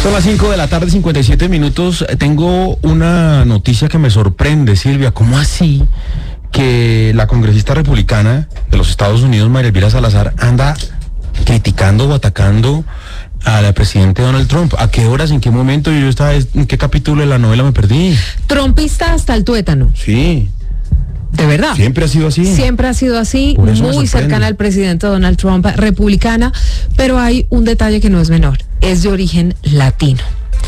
Son las 5 de la tarde, 57 minutos. Tengo una noticia que me sorprende, Silvia. ¿Cómo así que la congresista republicana de los Estados Unidos, María Elvira Salazar, anda criticando o atacando al presidente Donald Trump? ¿A qué horas, en qué momento? Yo estaba, ¿en qué capítulo de la novela me perdí? Trumpista hasta el tuétano. Sí. ¿De verdad? Siempre ha sido así. Siempre ha sido así, muy cercana al presidente Donald Trump, republicana, pero hay un detalle que no es menor, es de origen latino.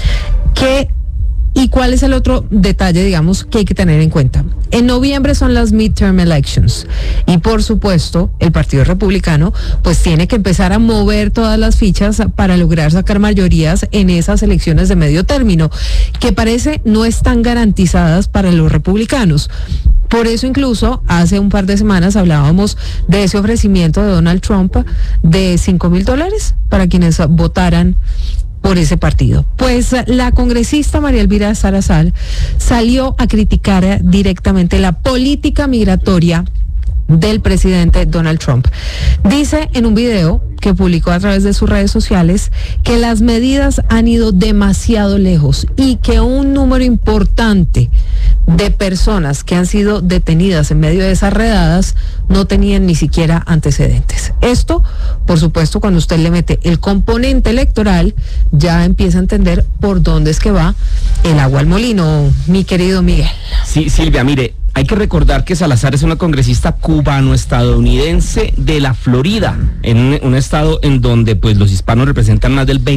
¿Y cuál es el otro detalle, digamos, que hay que tener en cuenta? En noviembre son las midterm elections y, por supuesto, el Partido Republicano pues tiene que empezar a mover todas las fichas para lograr sacar mayorías en esas elecciones de medio término, que parece no están garantizadas para los republicanos. Por eso incluso hace un par de semanas hablábamos de ese ofrecimiento de Donald Trump de $5,000 para quienes votaran por ese partido. Pues la congresista María Elvira Salazar salió a criticar directamente la política migratoria del presidente Donald Trump. Dice en un video que publicó a través de sus redes sociales que las medidas han ido demasiado lejos y que un número importante de personas que han sido detenidas en medio de esas redadas no tenían ni siquiera antecedentes. Esto, por supuesto, cuando usted le mete el componente electoral, ya empieza a entender por dónde es que va el agua al molino, mi querido Miguel. Sí, Silvia, mire, hay que recordar que Salazar es una congresista cubano-estadounidense de la Florida, en un estado en donde pues los hispanos representan más del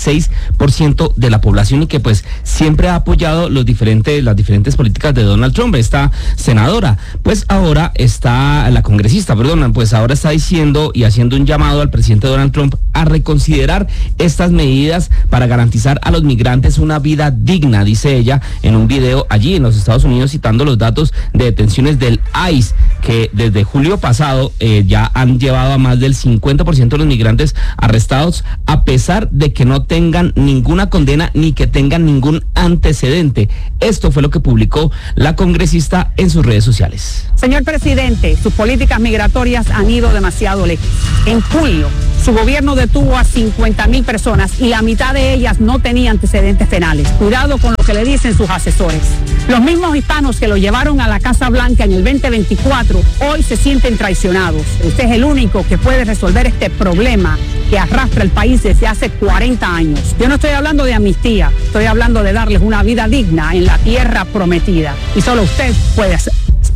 26% de la población y que pues siempre ha apoyado las diferentes políticas de Donald Trump. Esta senadora, pues ahora está, la congresista, perdón, pues ahora está diciendo y haciendo un llamado al presidente Donald Trump a reconsiderar estas medidas para garantizar a los migrantes una vida digna, dice ella en un video allí en los Estados Unidos, citando los datos de detenciones del ICE, que desde julio pasado ya han llevado a más del 50% de los migrantes arrestados, a pesar de que no tengan ninguna condena ni que tengan ningún antecedente. Esto fue lo que publicó la congresista en sus redes sociales. Señor presidente, sus políticas migratorias han ido demasiado lejos. En julio, su gobierno detuvo a 50,000 personas y la mitad de ellas no tenía antecedentes penales. Cuidado con lo que le dicen sus asesores. Los mismos hispanos que lo llevaron a la Casa Blanca en el 2024 hoy se sienten traicionados. Usted es el único que puede resolver este problema que arrastra el país desde hace 40 años. Yo no estoy hablando de amnistía, estoy hablando de darles una vida digna en la tierra prometida. Y solo usted puede hacer.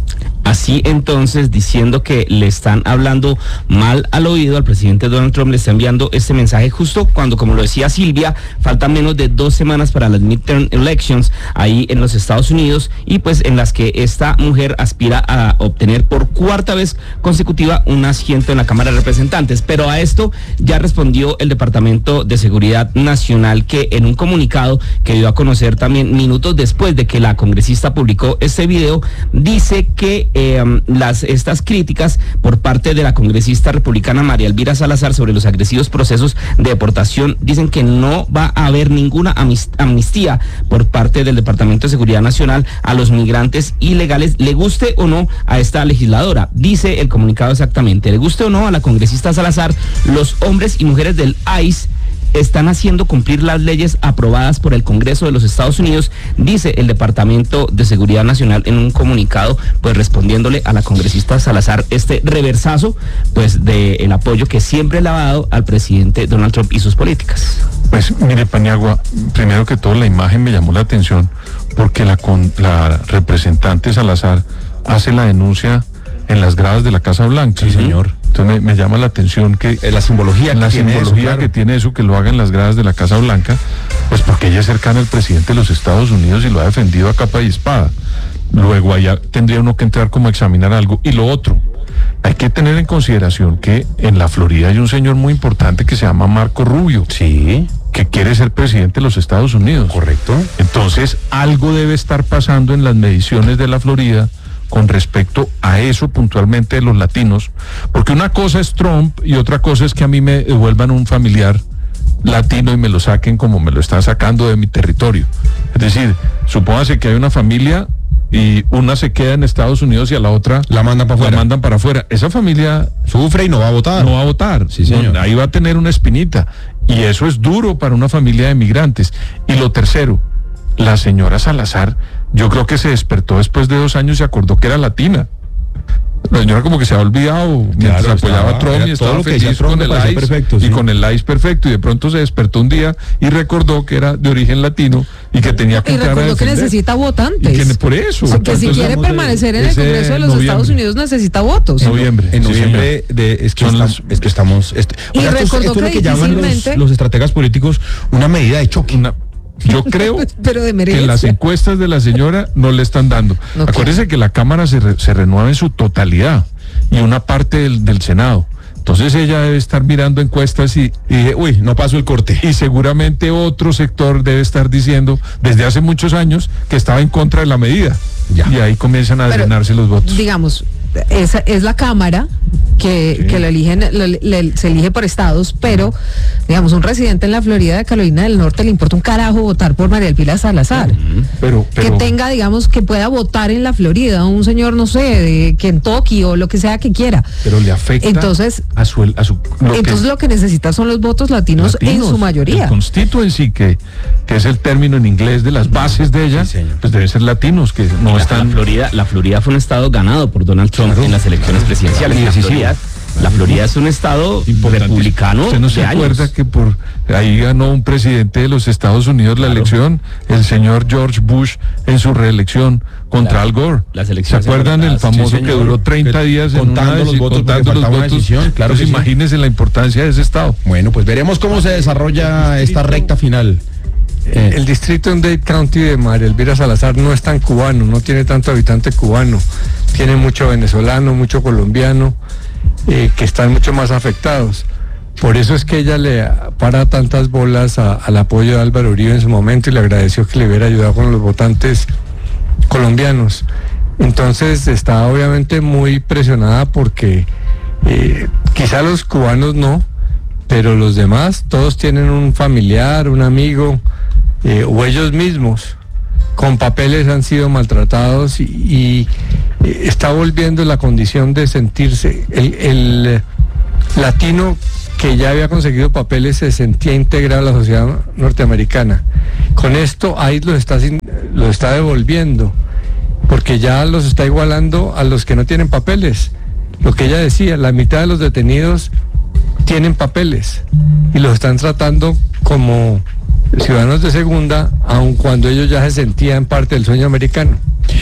Así entonces, diciendo que le están hablando mal al oído al presidente Donald Trump, le está enviando este mensaje justo cuando, como lo decía Silvia, faltan menos de 2 semanas para las midterm elections ahí en los Estados Unidos, y pues en las que esta mujer aspira a obtener por cuarta vez consecutiva un asiento en la Cámara de Representantes. Pero a esto ya respondió el Departamento de Seguridad Nacional, que en un comunicado que dio a conocer también minutos después de que la congresista publicó este video, dice que estas críticas por parte de la congresista republicana María Elvira Salazar sobre los agresivos procesos de deportación, dicen que no va a haber ninguna amnistía por parte del Departamento de Seguridad Nacional a los migrantes ilegales, le guste o no a esta legisladora. Dice el comunicado exactamente, le guste o no a la congresista Salazar, los hombres y mujeres del ICE están haciendo cumplir las leyes aprobadas por el Congreso de los Estados Unidos, dice el Departamento de Seguridad Nacional en un comunicado, pues respondiéndole a la congresista Salazar este reversazo, pues del apoyo que siempre le ha dado al presidente Donald Trump y sus políticas. Pues mire, Paniagua, primero que todo la imagen me llamó la atención porque la representante Salazar hace la denuncia en las gradas de la Casa Blanca. Sí, señor. Entonces me llama la atención que la simbología que tiene eso, que lo haga en las gradas de la Casa Blanca, pues porque ella es cercana al presidente de los Estados Unidos y lo ha defendido a capa y espada. Luego allá tendría uno que entrar como a examinar algo. Y lo otro, hay que tener en consideración que en la Florida hay un señor muy importante que se llama Marco Rubio. Sí. Que quiere ser presidente de los Estados Unidos. Correcto. Entonces algo debe estar pasando en las mediciones de la Florida con respecto a eso puntualmente de los latinos, porque una cosa es Trump y otra cosa es que a mí me devuelvan un familiar latino y me lo saquen como me lo están sacando de mi territorio. Es decir, supóngase que hay una familia y una se queda en Estados Unidos y a la otra la mandan para afuera. Esa familia sufre y no va a votar. No va a votar. Sí, señor. Ahí va a tener una espinita. Y eso es duro para una familia de migrantes. Y lo tercero, la señora Salazar, yo creo que se despertó después de 2 años y se acordó que era latina. La señora como que se ha olvidado mientras apoyaba a Trump y estaba feliz con el ICE perfecto, y sí. con el ICE perfecto, y de pronto se despertó un día y recordó que era de origen latino y que tenía que Y entrar a recordó que defender. necesita Y votantes. que por eso. O sea, que si Entonces, quiere vamos a- permanecer en el ese Congreso de los noviembre. Estados Unidos necesita votos. Noviembre. En Sí, noviembre es que estamos. Y O sea, recordó esto es lo que que llaman difícilmente- los estrategas políticos una medida de choque. Yo creo Pero de que emergencia. las encuestas de la señora no le están dando. No, Acuérdese que la Cámara se renueva en su totalidad y una parte del Senado. Entonces ella debe estar mirando encuestas y dije, uy, no pasó el corte. y seguramente otro sector debe estar diciendo desde hace muchos años que estaba en contra de la medida. Ya. Y ahí comienzan a Pero, drenarse los votos. Digamos, esa es la Cámara que la eligen, se elige por estados, pero digamos, un residente en la Florida de Carolina del Norte le importa un carajo votar por María Elvira Salazar. Pero Que tenga, digamos, que pueda votar en la Florida, un señor, no sé, de Kentucky o lo que sea que quiera. pero le afecta Entonces, lo que necesita son los votos latinos en su mayoría. El constituency, que es el término en inglés de las bases de ella, Sí, señor. pues deben ser latinos, que no están... La Florida fue un estado ganado por Donald Trump en las elecciones presidenciales. Y decisivo. La Florida es un estado republicano. ¿Usted no se de años. acuerda que por ahí ganó un presidente de los Estados Unidos la elección, el señor George Bush, en su reelección contra Al Gore? las ¿Se elecciones acuerdan del adelantadas? famoso Sí, que señor. duró 30 Que días en contando una los votos, contando porque los faltaba una votos? decisión, claro Pues que sí. imagínese la importancia de ese estado. Bueno, pues veremos cómo se desarrolla esta recta final. El distrito en Dade County de María Elvira Salazar no es tan cubano, no tiene tanto habitante cubano, tiene mucho venezolano, mucho colombiano, que están mucho más afectados. Por eso es que ella le para tantas bolas al apoyo de Álvaro Uribe en su momento y le agradeció que le hubiera ayudado con los votantes colombianos. Entonces está obviamente muy presionada porque quizá los cubanos no, pero los demás, todos tienen un familiar, un amigo, o ellos mismos con papeles han sido maltratados y está volviendo la condición de sentirse el latino que ya había conseguido papeles se sentía integrado a la sociedad norteamericana. Con esto ahí lo está devolviendo, porque ya los está igualando a los que no tienen papeles. Lo que ella decía, la mitad de los detenidos tienen papeles y los están tratando como ciudadanos de segunda, aun cuando ellos ya se sentían parte del sueño americano.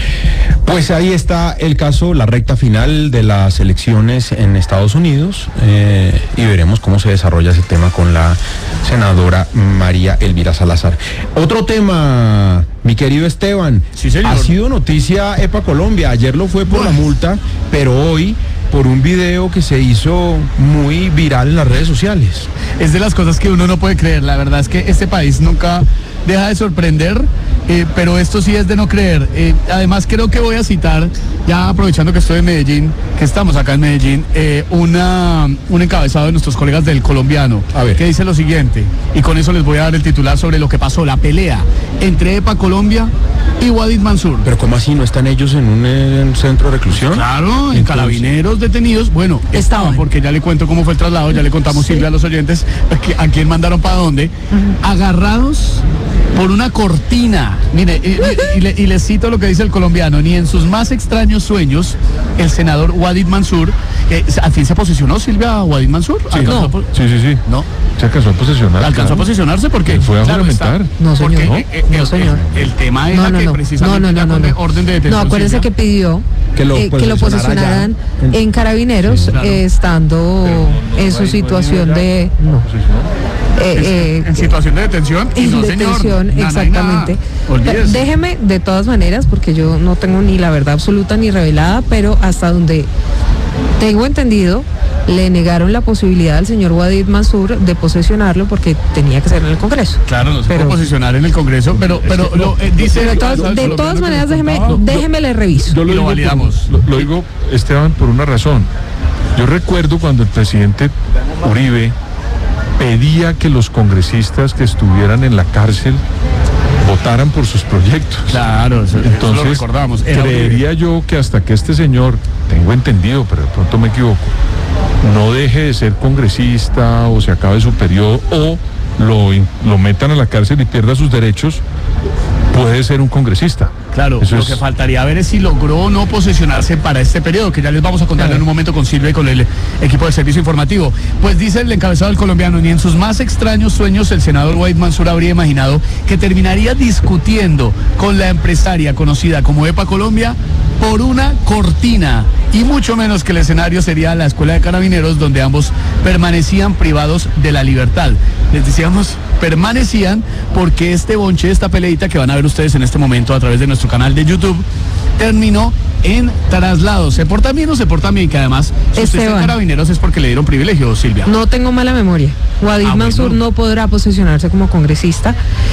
Pues ahí está el caso, la recta final de las elecciones en Estados Unidos, y veremos cómo se desarrolla ese tema con la senadora María Elvira Salazar. Otro tema, mi querido Esteban, Sí, señor. ha sido noticia EPA Colombia. Ayer lo fue por la multa, pero hoy por un video que se hizo muy viral en las redes sociales. Es de las cosas que uno no puede creer. La verdad es que este país nunca deja de sorprender, pero esto sí es de no creer. Además creo que voy a citar, ya aprovechando que estoy en Medellín, que estamos acá en Medellín, un encabezado de nuestros colegas del Colombiano, A ver. que dice lo siguiente, y con eso les voy a dar el titular sobre lo que pasó, la pelea entre EPA Colombia y Wadid Mansur. Pero ¿cómo así? ¿No están ellos en un centro de reclusión? Claro, en Entonces- carabineros detenidos, bueno, estaban, porque ya le cuento cómo fue el traslado, ya le contamos, Silvia, a los oyentes, a quién mandaron para dónde, agarrados por una cortina. Mire, y les cito lo que dice el colombiano: ni en sus más extraños sueños, el senador Wadid Mansur, ¿al fin se posicionó, Silvia, Wadid Mansur? ¿Alcanzó a po- Sí. No, Se alcanzó a posesionar. alcanzó a claro. posicionarse porque Él fue a claro, juramentar. No, señor. porque, No, señor. el tema era que precisamente ya con orden de detención. No, acuérdense Silvia, que pidió Que lo posicionaran allá. en carabineros, Sí, claro. estando en su situación de... No. en situación de detención y En no, señor, detención, nada y nada. exactamente. Olvídese. Déjeme, de todas maneras, porque yo no tengo ni la verdad absoluta ni revelada, pero hasta donde tengo entendido, le negaron la posibilidad al señor Wadid Mansur de posesionarlo porque tenía que ser en el Congreso. Claro, no se Pero- puede posicionar en el Congreso, pero dice... Pero de todas maneras, déjeme le reviso. Yo Y lo digo validamos. lo digo, Esteban, por una razón. Yo recuerdo cuando el presidente Uribe pedía que los congresistas que estuvieran en la cárcel votaran por sus proyectos. Claro, eso lo Entonces, recordamos. Era creería yo que hasta que este señor, tengo entendido, pero de pronto me equivoco, no deje de ser congresista o se acabe su periodo o lo metan a la cárcel y pierda sus derechos, puede ser un congresista. Claro, Eso lo es- que faltaría ver es si logró o no posesionarse para este periodo, que ya les vamos a contar en un momento con Silvia y con el equipo de servicio informativo. Pues dice el encabezado del colombiano, ni en sus más extraños sueños el senador Wahid Mansur habría imaginado que terminaría discutiendo con la empresaria conocida como EPA Colombia por una cortina, y mucho menos que el escenario sería la Escuela de Carabineros, donde ambos permanecían privados de la libertad. Les decíamos, permanecían porque este bonche, esta peleita que van a ver ustedes en este momento a través de nuestro canal de YouTube, terminó en traslado. ¿Se portan bien o se portan bien? Que además, si usted está en Esteban. Carabineros es porque le dieron privilegio, Silvia. No tengo mala memoria. Wahid Ah, Mansur bueno. no podrá posesionarse como congresista.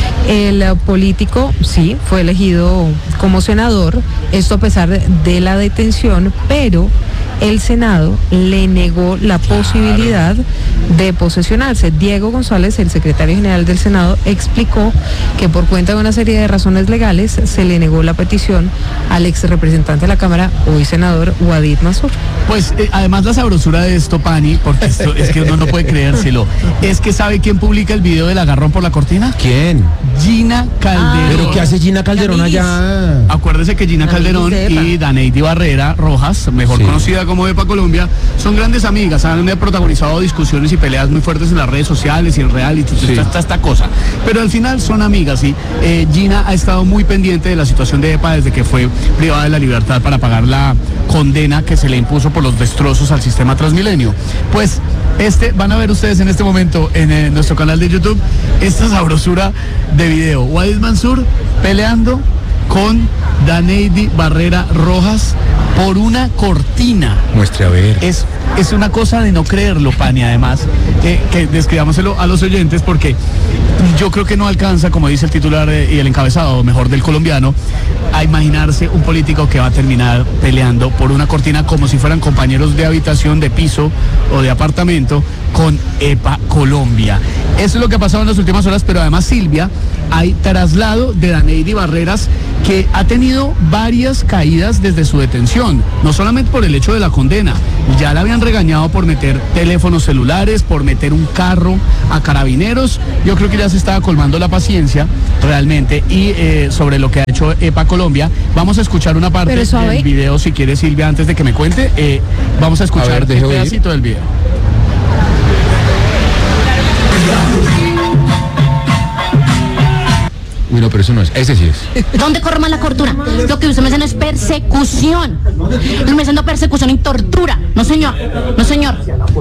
El político, sí, fue elegido como senador, esto a pesar de la detención, pero el Senado le negó la posibilidad de posesionarse. Diego González, el secretario general del Senado, explicó que por cuenta de una serie de razones legales se le negó la petición al ex representante de la Cámara, hoy senador, Wahid Mansur. Pues además la sabrosura de esto, Pani, porque esto es que uno no puede creérselo, es que ¿sabe quién publica el video del agarrón por la cortina? ¿Quién? Gina Calderón. ¿Pero qué hace Gina Calderón allá? Acuérdese que Gina Calderón y Daneidi Barrera Rojas, mejor Sí. conocida como EPA Colombia, son grandes amigas, han protagonizado discusiones y peleas muy fuertes en las redes sociales y en reality, Sí. esta cosa. Pero al final son amigas y Gina ha estado muy pendiente de la situación de EPA desde que fue privada de la libertad para pagar la condena que se le impuso por los destrozos al sistema Transmilenio. Pues van a ver ustedes en este momento en nuestro canal de YouTube esta sabrosura de video. Wahid Mansur peleando con Daneidi Barrera Rojas por una cortina. Muestre a ver. Es una cosa de no creerlo, Pani, además, que describámoselo a los oyentes, porque yo creo que no alcanza, como dice el titular y el encabezado, mejor del colombiano, a imaginarse un político que va a terminar peleando por una cortina como si fueran compañeros de habitación, de piso o de apartamento con EPA Colombia. Eso es lo que ha pasado en las últimas horas, pero además, Silvia, hay traslado de Daneidi Barreras, que ha tenido varias caídas desde su detención, no solamente por el hecho de la condena, ya la habían regañado por meter teléfonos celulares, por meter un carro a Carabineros. Yo creo que ya se estaba colmando la paciencia realmente, y sobre lo que ha hecho EPA Colombia, vamos a escuchar una parte Pero suave. del video, si quiere, Silvia, antes de que me cuente, vamos a escuchar ver, deje un oír. pedacito del video. Uy, no, pero eso no es. Ese sí es. ¿Dónde corre más la tortura? Lo que usted me dice es persecución. Yo me haciendo persecución y tortura. No, señor. No, señor.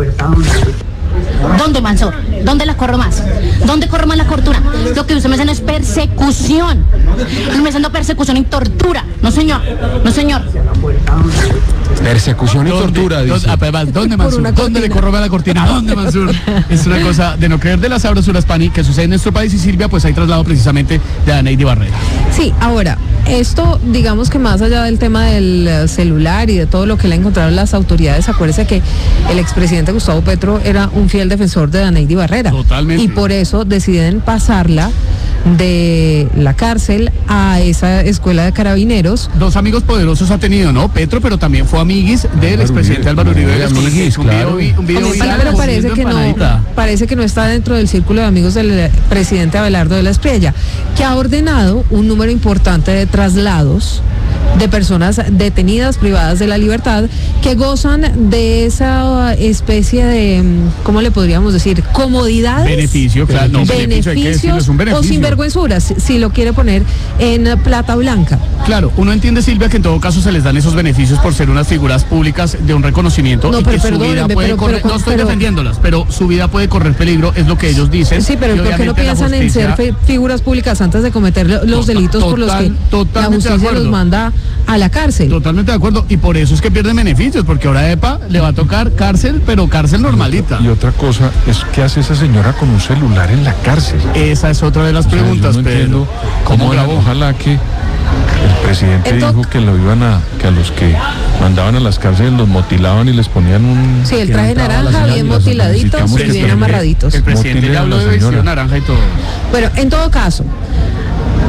¿Dónde, Mansur? ¿Dónde la corro más? ¿Dónde corre más la tortura? Lo que usted me dice es persecución. Yo me haciendo persecución y tortura. No, señor. No, señor. Persecución y tortura, dice. ¿Dónde, Por Mansur? una ¿Dónde le cortina. corroba la cortina? ¿Dónde, Mansur? Es una cosa de no creer, de las sabrosuras, Pani, que sucede en nuestro país, y Silvia, pues hay traslado precisamente de Daneidi Barrera. Sí, ahora, esto, digamos que más allá del tema del celular y de todo lo que le encontraron las autoridades, acuérdese que el expresidente Gustavo Petro era un fiel defensor de Daneidi Barrera. Totalmente. Y por eso deciden pasarla de la cárcel a esa escuela de carabineros. Dos amigos poderosos ha tenido, ¿no? Petro, pero también fue amiguis del expresidente Álvaro Uribe Vélez, con el que hizo un claro. video Sí, viral pero parece comiendo que empanadita. parece que no está dentro del círculo de amigos del presidente Abelardo de la Espriella, que ha ordenado un número importante de traslados de personas detenidas, privadas de la libertad, que gozan de esa especie de, ¿cómo le podríamos decir? Comodidades. Beneficio, claro. No, beneficio, hay que decirlo, es un o beneficio. sinvergüenzuras, si lo quiere poner en plata blanca. Claro, uno entiende, Silvia, que en todo caso se les dan esos beneficios por ser unas figuras públicas de un reconocimiento, No, y pero que su vida perdónenme, puede pero- correr, pero- no estoy pero- defendiéndolas, pero su vida puede correr peligro, es lo que ellos dicen. Sí, pero y ¿por qué no obviamente la piensan en ser justicia- figuras públicas antes de cometer los delitos por los que la totalmente de justicia acuerdo. los manda a la cárcel? Totalmente de acuerdo, y por eso es que pierden beneficios, porque ahora a EPA le va a tocar cárcel, pero cárcel normalita. Y otra cosa es, ¿qué hace esa señora con un celular en la cárcel? Esa es otra de las O sea, yo preguntas, no Pedro. entiendo ¿Cómo grabó? Ojalá que el presidente Entonces- dijo que lo iban que a los que mandaban a las cárceles los motilaban y les ponían un... Sí, el que traje entraba la naranja, señora bien y las motiladitos necesitamos y que bien también amarraditos. El presidente motilen ya a habló la de vestido señora. naranja y todo. Bueno, en todo caso,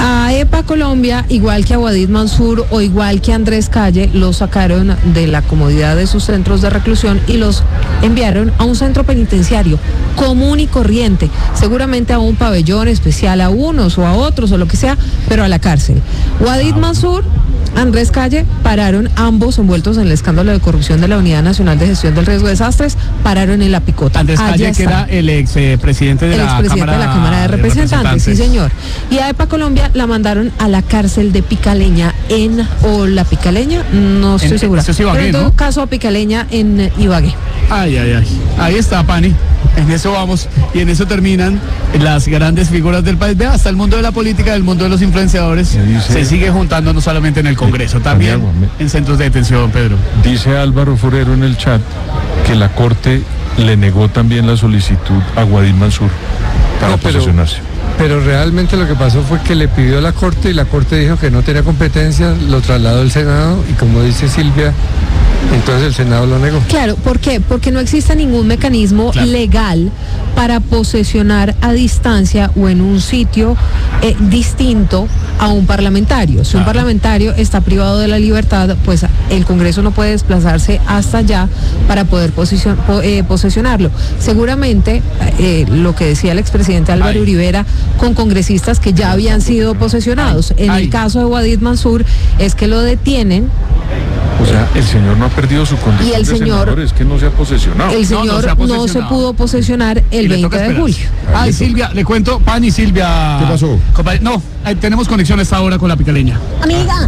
A EPA Colombia, igual que a Wadid Mansur o igual que a Andrés Calle, los sacaron de la comodidad de sus centros de reclusión y los enviaron a un centro penitenciario común y corriente, seguramente a un pabellón especial a unos o a otros o lo que sea, pero a la cárcel. Wadid Mansur, Andrés Calle, pararon ambos envueltos en el escándalo de corrupción de la Unidad Nacional de Gestión del Riesgo de Desastres, pararon en la picota. Andrés Calle, que era el expresidente de la Cámara de Representantes, sí señor. Y a EPA Colombia la mandaron a la cárcel de Picaleña o la Picaleña, no estoy segura. Esto es Ibagué, pero en todo ¿no? caso a Picaleña en Ibagué. Ay. Ahí está, Pani. En eso vamos y en eso terminan las grandes figuras del país. Vea, hasta el mundo de la política, el mundo de los influenciadores se sigue juntando no solamente en el Congreso, también en centros de detención, Pedro. Dice Álvaro Forero en el chat que la Corte le negó también la solicitud a Wadid Mansur para posesionarse. Pero realmente lo que pasó fue que le pidió a la Corte y la Corte dijo que no tenía competencia, lo trasladó al Senado y como dice Silvia, entonces el Senado lo negó. Claro, ¿por qué? Porque no existe ningún mecanismo legal para posesionar a distancia o en un sitio distinto a un parlamentario. Si un parlamentario está privado de la libertad, pues el Congreso no puede desplazarse hasta allá para poder posesionarlo. Seguramente, lo que decía el expresidente Álvaro Uribe, con congresistas que ya habían sido posesionados. En el caso de Wadid Mansur es que lo detienen. O sea, el señor no ha perdido su condición y el de senador, es que no se ha posesionado. El señor no se pudo posesionar el 20 de julio. Ay, Silvia, le cuento, Pani, Silvia. ¿Qué pasó? No, tenemos conexión a esta hora con la Picaleña. Amiga,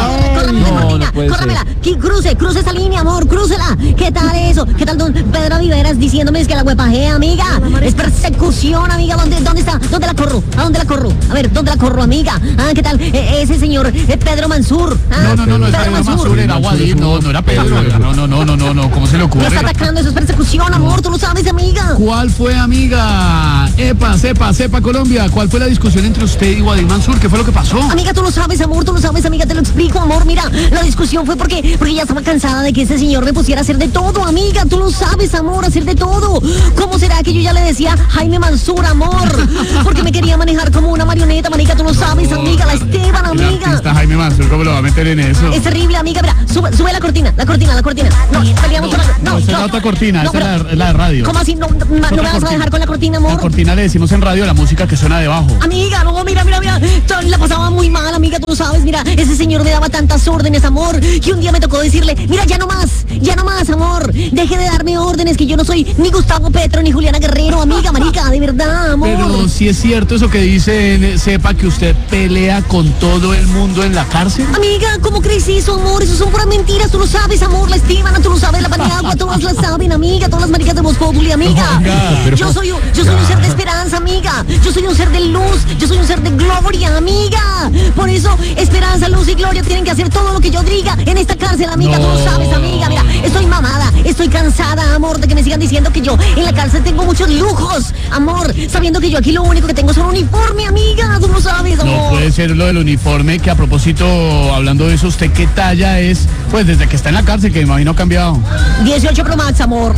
córramela, cruce esa línea, amor, crúcela. ¿Qué tal eso? ¿Qué tal don Pedro Viveras diciéndome es que la huepajea, amiga? Es persecución, amiga. ¿Dónde está? ¿Dónde la corro? ¿A dónde la corro? A ver, ¿dónde la corro, amiga? ¿Qué tal ese señor Pedro Mansur? No, es Pedro Mansur, era Wadid, no era Pedro. No, ¿cómo se le ocurre? Me está atacando, eso es persecución, amor, tú lo sabes, amiga. ¿Cuál fue, amiga? Sepa Colombia, ¿cuál fue la discusión entre usted y Wadid Mansur? ¿Qué fue lo que pasó? Amiga, tú lo sabes, amor, tú lo sabes, amiga, te lo explico, amor. Mira, la discusión fue porque ya estaba cansada de que ese señor me pusiera a hacer de todo, amiga, tú lo sabes, amor, hacer de todo. ¿Cómo será que yo ya le decía Jaime Mansur, amor? Porque me quería manejar como una marioneta, marica, tú lo sabes, amiga, la Esteban, amiga. Está Jaime Mansur, ¿cómo lo va a meter en eso? Es terrible, amiga, mira, sube la cortina. No, peleamos con la... No, esa es la otra cortina, esa es la de radio. ¿Cómo así? No me vas a dejar con la cortina, amor. La cortina le decimos en radio la música que suena debajo. Amiga, no, mira, la pasaba muy mal, amiga, tú lo sabes, mira, ese señor me daba tantas órdenes, amor, que un día me tocó decirle, mira, ya no más, amor, deje de darme órdenes, que yo no soy ni Gustavo Petro ni Juliana Guerrero, amiga, marica, de verdad, amor. Pero si es cierto eso que dicen, Sepa, que usted pelea con todo el mundo en la cárcel. Amiga, ¿cómo crees eso, amor? Eso son puras mentiras, tú lo sabes, amor, la Esteban, tú lo sabes, la Paniagua, todas las saben, amiga, todas las maricas de Moscópoli, amiga. Yo soy un ser de esperanza, amiga, yo soy un ser de luz, yo soy un ser de gloria, amiga. Por eso, esperanza, luz y gloria tienen que hacer todo lo que yo diga en esta cárcel, amiga, tú lo sabes, amiga, mira, estoy mamada, estoy cansada, amor, de que me sigan diciendo que yo en la cárcel tengo muchos lujos, amor, sabiendo que yo aquí lo único que tengo es un uniforme, amiga, tú lo sabes, amor. No puede ser lo del uniforme, que a propósito, hablando de eso, ¿usted qué talla es? Pues desde que está en la cárcel, que me imagino ha cambiado. 18 Pro Max, amor.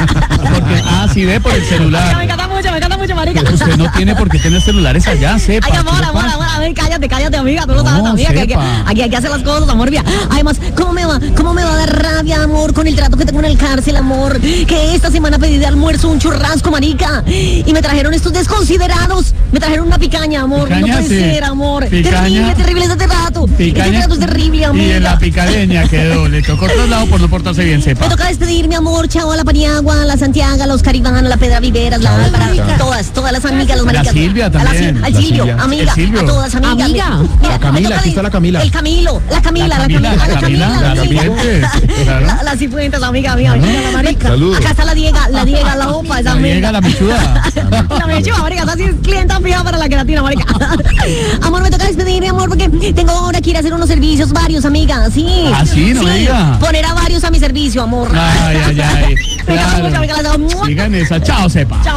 Porque, sí ve por el celular. Me encanta mucho, marica. Usted no tiene por qué tener celulares allá, Sepa. Ay, amor, a ver, cállate, amiga, tú lo sabes, amiga, que aquí hay que hacer las cosas, amor, mira. Además, ¿cómo me va a dar rabia, amor, con el trato que tengo en el cárcel, amor? Que esta semana pedí de almuerzo un churrasco, marica, y me trajeron estos desconsiderados, me trajeron una picaña, amor. Picaña, no puede ser, amor. Picaña. Terrible ese trato. Ese trato es terrible, amiga. Y en la Picaleña quedó, le tocó traslado por no portarse bien, Sepa. Me toca despedirme, amor, chao a la Paniagua, a la Santiago, a los Caribán, a la Pedra Viveras, la Álvara, todas las amigas, las maricas. A la Silvia también. Al Silvio, amiga, a todas, amigas. Amiga. Mira, La Camila, aquí está la Camila. El Camilo, la Camila. La Cifuentes, amiga. La marica. Acá está la Diega, la Opa, esa amiga. La mechuda. La mechuda, marica, esa sí es clienta fija para la queratina, marica. Amor, me toca despedirme, amor, porque tengo ahora que ir a hacer unos servicios, varios, amiga, sí. ¿Ah, sí? No me diga. Poner a varios a mi servicio, amor. Ay. Me encanta mucho, amiga, Sigan esa. Chao, Sepa. Chao.